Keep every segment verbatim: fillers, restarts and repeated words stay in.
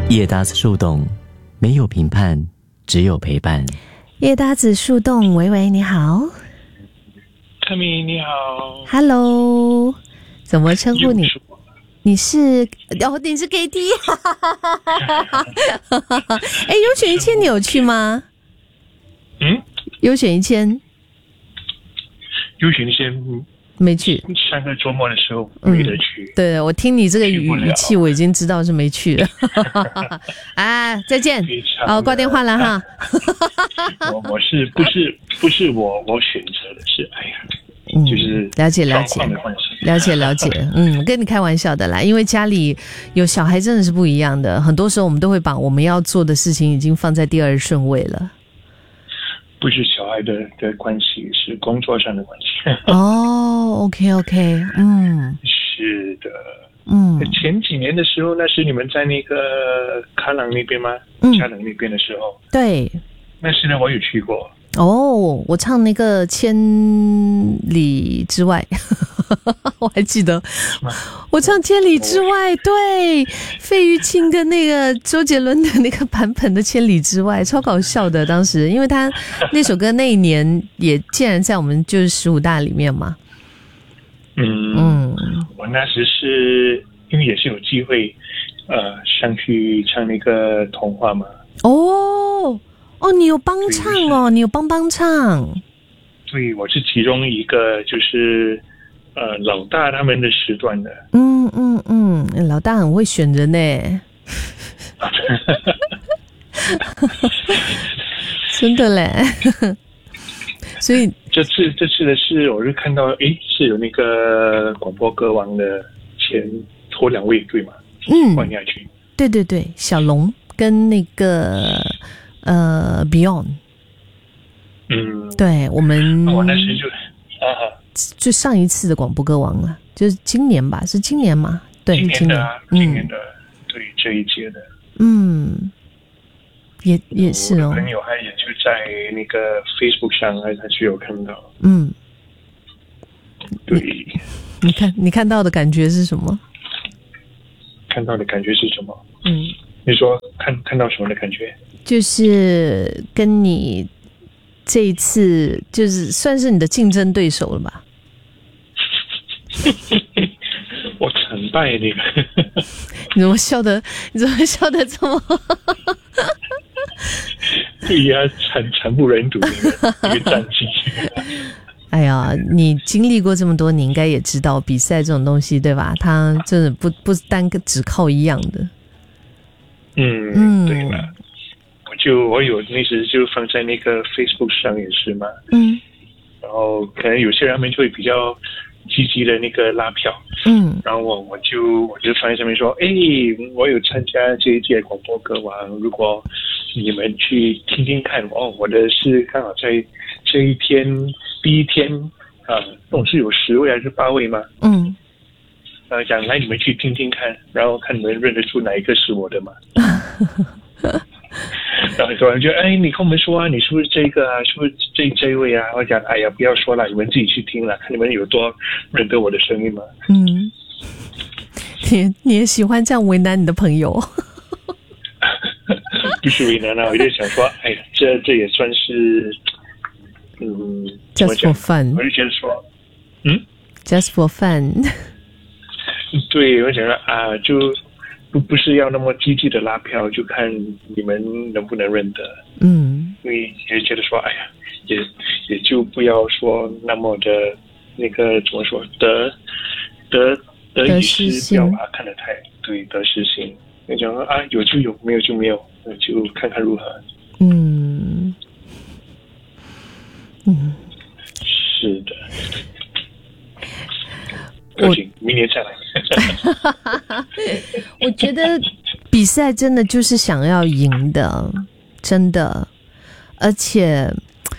叶搭子树洞，没有评判，只有陪伴。 叶搭子树洞，喂喂，你好。 卡米你好 ，Hello， 怎么称呼你？你是哦，你是 K T， 哎，优选一千你有去吗？ 嗯， 优选一千， 优选一千没去。 上个周末的时候没得去。 嗯、对，我听你这个语语气，我已经知道是没去了。啊，再见。哦，挂电话了哈。 我我是不是不是我我选择的是，哎呀。 嗯， 就是了解了解了解了解，嗯，跟你开玩笑的啦，因为家里有小孩真的是不一样的，很多时候我们都会把我们要做的事情已经放在第二顺位了。 不是小孩的的关系，是工作上的关系。 哦 ，OK OK， 嗯， 是的， 嗯， 前几年的时候，那是你们在那个卡朗那边吗？ 嗯， 嘉冷那边的时候， 对， 那时呢我有去过。 哦，我唱那个千里之外，我还记得，我唱千里之外，对，费玉清跟那个周杰伦的那个版本的千里之外，超搞笑的。当时，因为他那首歌那一年也竟然在我们就是十五大里面嘛。 嗯嗯，我那时是因为也是有机会，呃，上去唱那个童话嘛。 哦。哦，你有帮唱哦，你有帮帮唱。 对，我是其中一个，就是呃老大他们的时段的。 嗯嗯嗯，老大很会选人呢。真的嘞。所以这次这次的是，我是看到，诶，是有那个广播歌王的前头两位对吗？ 嗯， 换下去。 对对对，小龙跟那个。呃 ，Beyond， 嗯， 对我们， 我那时就啊， 就上一次的广播歌王了，就是今年吧，是今年吗？对， 今年的、啊， 今年今年的，嗯、对这一届的， 嗯，也也是哦。 我的朋友还也就在那个 Facebook 上，还是有看到， 嗯， 对， 你看你看到的感觉是什么？ 看到的感觉是什么？ 嗯， 你说看看到什么的感觉？ 就是跟你这一次就是算是你的竞争对手了吧？ 我惨败那个。 你怎么笑得？你怎么笑得这么？ 对呀，惨惨不忍睹那个那个战绩。 哎呀，你经历过这么多，你应该也知道比赛这种东西，对吧？它真的不不单只靠一样的。 嗯嗯，对了。就我有那时就放在那个 Facebook 上也是嘛， 嗯， 然后可能有些人他们就会比较积极的那个拉票， 嗯， 然后我我就我就放在上面说，哎，我有参加这一届广播歌王，如果你们去听听看，哦，我的是刚好在这一天第一天啊，总是有十位还是八位吗？ 嗯， 呃，讲来你们去听听看，然后看你们认得出哪一个是我的嘛。然后很多人就哎，你跟我们说啊，你是不是这个啊？是不是这这一位啊？我讲哎呀，不要说了，你们自己去听了，看你们有多认得我的声音嘛。 嗯，你你也喜欢这样为难你的朋友？ 不是为难啊，我就想说，哎呀，这这也算是，嗯 ，just for fun。 我就觉得说，嗯 ，just for fun。 对，我想说啊，就。不不是要那么积极的拉票，就看你们能不能认得。 嗯， 因为也觉得说，哎呀，也也就不要说那么的那个怎么说得得得与失，不要把它看得太对得失心。那讲啊，有就有，没有就没有，那就看看如何。 嗯嗯， 是的。我明年再来。 我觉得比赛真的就是想要赢的，真的，而且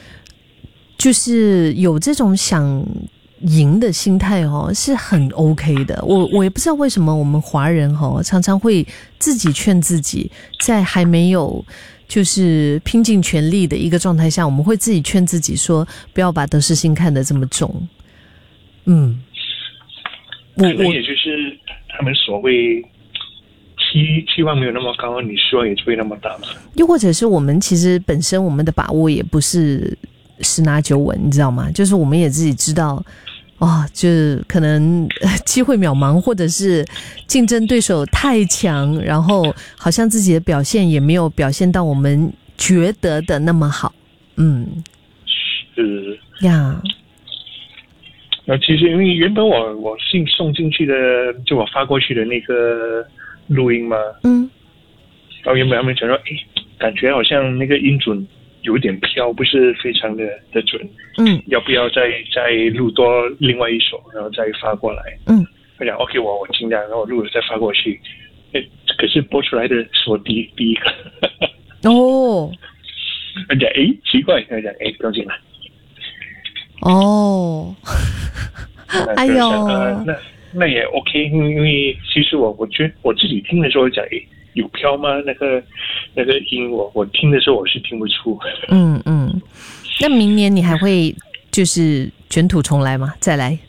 就是有这种想赢的心态哦，是很 OK 的。我我也不知道为什么我们华人哦，常常会自己劝自己，在还没有就是拼尽全力的一个状态下，我们会自己劝自己说，不要把得失心看得这么重。嗯。 可能也就是他们所谓期期望没有那么高，你失望也就会那么大嘛。 又或者是我们其实本身我们的把握也不是十拿九稳，你知道吗？就是我们也自己知道，哦，就是可能机会渺茫，或者是竞争对手太强，然后好像自己的表现也没有表现到我们觉得的那么好。嗯， 是呀。 那其实因为原本我我信送进去的，就我发过去的那个录音嘛， 嗯， 然后原本他们讲说，诶，感觉好像那个音准有点飘，不是非常的的准， 嗯， 要不要再再录多另外一首，然后再发过来？ 嗯， 我讲 OK， 我我尽量，然后我录了再发过去，诶，可是播出来的是我第一第一个， 哦， 他讲诶奇怪，他讲诶不要紧了。 哦，哎呦， 呃、那那也 OK， 因为其实我我觉得我自己听的时候讲，诶，有飘吗？那个那个音我我听的时候我是听不出。 嗯嗯，那明年你还会就是卷土重来吗？再来？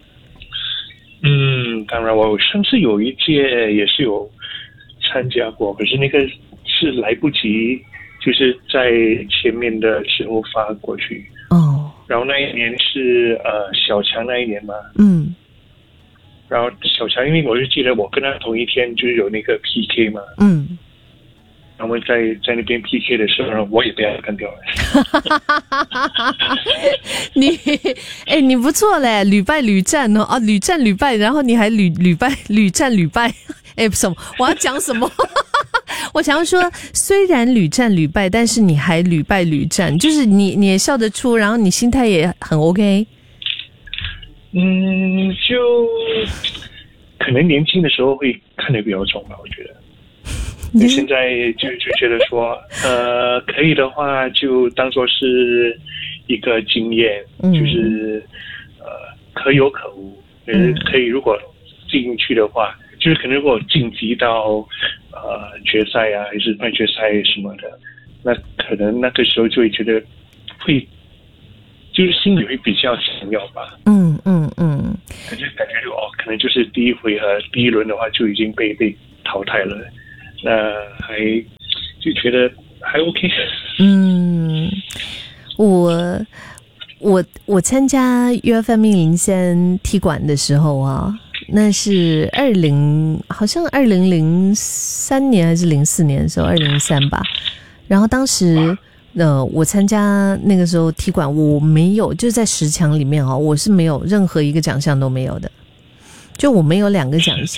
嗯，当然，我上次有一届也是有参加过，可是那个是来不及，就是在前面的时候发过去。 哦。 然后那一年是呃小强那一年嘛， 嗯， 然后小强因为我就记得我跟他同一天就是有那个 P K 嘛， 嗯， 然后在在那边 P K 的时候，我也被他干掉了。 你哎，你不错嘞，屡败屡战哦，啊，屡战屡败，然后你还屡屡败屡战屡败，哎，什么？我要讲什么？我想要说，虽然屡战屡败，但是你还屡败屡战，就是你你也笑得出，然后你心态也很 OK。 嗯，就可能年轻的时候会看得比较重吧，我觉得。那现在就就觉得说，呃，可以的话就当做是一个经验， 嗯、 就是呃可有可无。嗯，可以如果进去的话，就是可能如果晋级到呃决赛啊，还是半决赛什么的，那可能那个时候就会觉得会，就是心里会比较想要吧。 嗯嗯嗯。 可是感觉就哦，可能就是第一回合第一轮的话就已经被被淘汰了。那还就觉得还 OK。 嗯，我我我参加 U F M 一零三踢馆的时候啊，那是二零好像二零零三年还是零四年的时候，二零零三吧。然后当时呃，我参加那个时候踢馆，我没有就是在十强里面啊，我是没有任何一个奖项都没有的，就我没有两个奖项。